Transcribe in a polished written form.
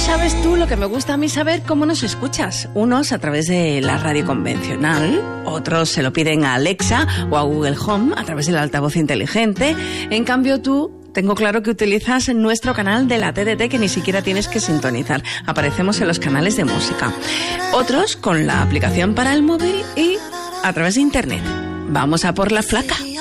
sabes tú lo que me gusta a mí saber, cómo nos escuchas. Unos a través de la radio convencional, otros se lo piden a Alexa o a Google Home a través del altavoz inteligente. En cambio tú, tengo claro que utilizas nuestro canal de la TDT, que ni siquiera tienes que sintonizar. Aparecemos en los canales de música. Otros con la aplicación para el móvil y a través de internet. Vamos a por la flaca.